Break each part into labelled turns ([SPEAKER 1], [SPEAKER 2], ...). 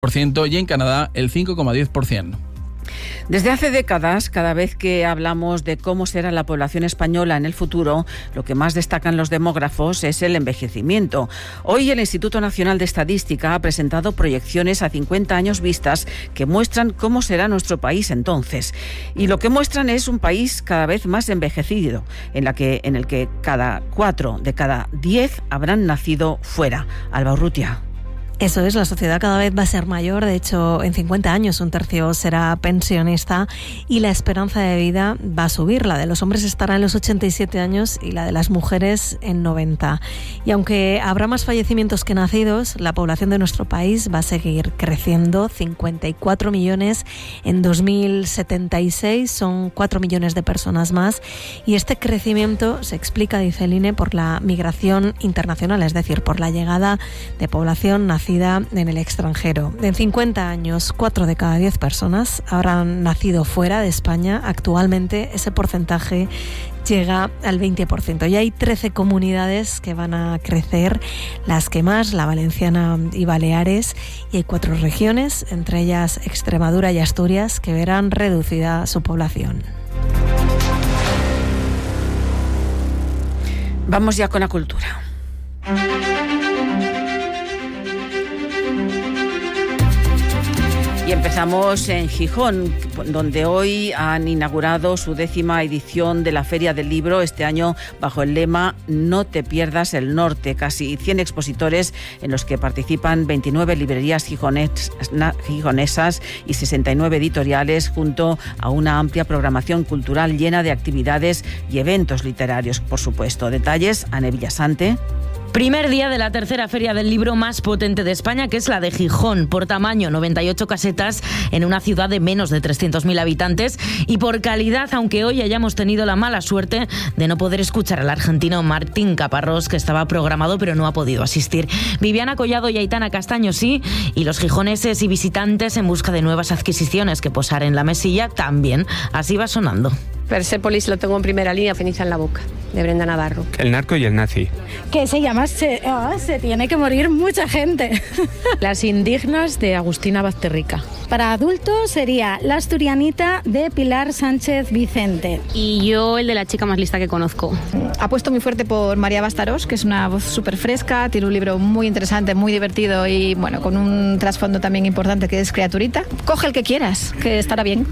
[SPEAKER 1] y en Canadá el 5,10%.
[SPEAKER 2] Desde hace décadas, cada vez que hablamos de cómo será la población española en el futuro, lo que más destacan los demógrafos es el envejecimiento. Hoy el Instituto Nacional de Estadística ha presentado proyecciones a 50 años vistas que muestran cómo será nuestro país entonces. Y lo que muestran es un país cada vez más envejecido, en el que cada 4 de cada 10 habrán nacido fuera. Alba Urrutia.
[SPEAKER 3] Eso es, la sociedad cada vez va a ser mayor. De hecho, en 50 años un tercio será pensionista y la esperanza de vida va a subir. La de los hombres estará en los 87 años y la de las mujeres en 90. Y aunque habrá más fallecimientos que nacidos, la población de nuestro país va a seguir creciendo. 54 millones en 2076, son 4 millones de personas más. Y este crecimiento se explica, dice el INE, por la migración internacional, es decir, por la llegada de población nacida en el extranjero. En 50 años, 4 de cada 10 personas habrán nacido fuera de España. Actualmente ese porcentaje llega al 20%. Y hay 13 comunidades que van a crecer, las que más, la valenciana y Baleares, y hay 4 regiones, entre ellas Extremadura y Asturias, que verán reducida su población.
[SPEAKER 2] Vamos ya con la cultura. Y empezamos en Gijón, donde hoy han inaugurado su 10ª edición de la Feria del Libro, este año bajo el lema No te pierdas el norte. Casi 100 expositores en los que participan 29 librerías gijonesas y 69 editoriales, junto a una amplia programación cultural llena de actividades y eventos literarios, por supuesto. Detalles, Ane Villasante.
[SPEAKER 4] Primer día de la tercera feria del libro más potente de España, que es la de Gijón. Por tamaño, 98 casetas en una ciudad de menos de 300.000 habitantes. Y por calidad, aunque hoy hayamos tenido la mala suerte de no poder escuchar al argentino Martín Caparrós, que estaba programado pero no ha podido asistir. Viviana Collado y Aitana Castaño sí, y los gijoneses y visitantes en busca de nuevas adquisiciones que posar en la mesilla también. Así va sonando.
[SPEAKER 5] Persépolis lo tengo en primera línea, Ceniza en la boca, de Brenda Navarro.
[SPEAKER 6] El narco y el nazi.
[SPEAKER 7] Que se llama Se tiene que morir mucha gente.
[SPEAKER 8] Las indignas, de Agustina Bazterrica.
[SPEAKER 7] Para adultos sería La asturianita, de Pilar Sánchez Vicente.
[SPEAKER 9] Y yo el de La chica más lista que conozco.
[SPEAKER 10] Apuesto muy fuerte por María Bastarós, que es una voz súper fresca, tiene un libro muy interesante, muy divertido y bueno, con un trasfondo también importante, que es Criaturita. Coge el que quieras, que estará bien.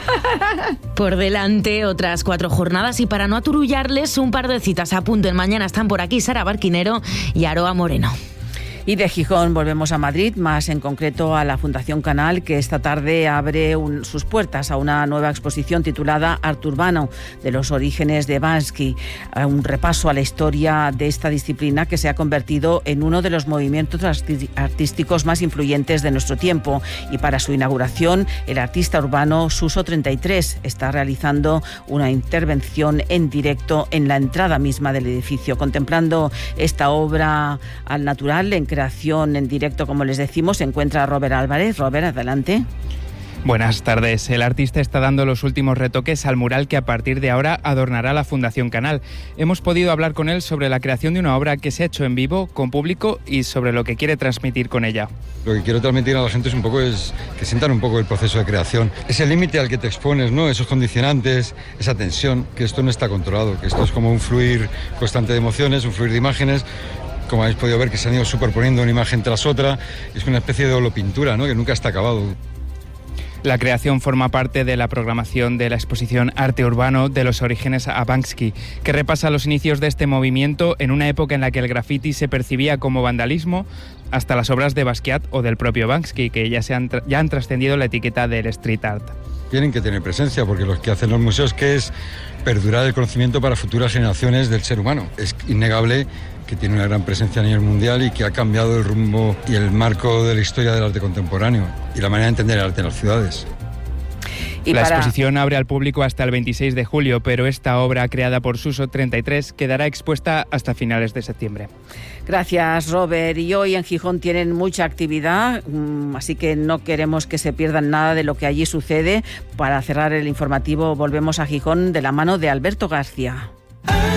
[SPEAKER 4] Por delante otras 4 jornadas, y para no aturullarles, un par de citas apunten. Mañana están por aquí Sara Barquinero y Aroa Moreno.
[SPEAKER 2] Y de Gijón volvemos a Madrid, más en concreto a la Fundación Canal, que esta tarde abre sus puertas a una nueva exposición titulada Arte Urbano, de los orígenes de Banksy, un repaso a la historia de esta disciplina que se ha convertido en uno de los movimientos artísticos más influyentes de nuestro tiempo. Y para su inauguración, el artista urbano Suso 33 está realizando una intervención en directo en la entrada misma del edificio, contemplando esta obra al natural. En creación en directo, como les decimos, se encuentra Robert Álvarez. Robert, adelante.
[SPEAKER 6] Buenas tardes. El artista está dando los últimos retoques al mural que a partir de ahora adornará la Fundación Canal. Hemos podido hablar con él sobre la creación de una obra que se ha hecho en vivo, con público, y sobre lo que quiere transmitir con ella.
[SPEAKER 11] Lo que quiero transmitir a la gente es que sientan un poco el proceso de creación. Ese límite al que te expones, ¿no? Esos condicionantes, esa tensión, que esto no está controlado, que esto es como un fluir constante de emociones, un fluir de imágenes. Como habéis podido ver, que se han ido superponiendo una imagen tras otra. Es una especie de holopintura, ¿no? Que nunca está acabado.
[SPEAKER 6] La creación forma parte de la programación de la exposición Arte Urbano, de los orígenes a Banksy, que repasa los inicios de este movimiento en una época en la que el graffiti se percibía como vandalismo, hasta las obras de Basquiat o del propio Banksy, que ya han trascendido la etiqueta del street art.
[SPEAKER 11] Tienen que tener presencia, porque lo que hacen los museos, que es perdurar el conocimiento para futuras generaciones del ser humano. Es innegable que tiene una gran presencia a nivel mundial y que ha cambiado el rumbo y el marco de la historia del arte contemporáneo y la manera de entender el arte en las ciudades.
[SPEAKER 6] La exposición abre al público hasta el 26 de julio, pero esta obra, creada por Suso 33, quedará expuesta hasta finales de septiembre.
[SPEAKER 2] Gracias, Robert. Y hoy en Gijón tienen mucha actividad, así que no queremos que se pierdan nada de lo que allí sucede. Para cerrar el informativo, volvemos a Gijón de la mano de Alberto García.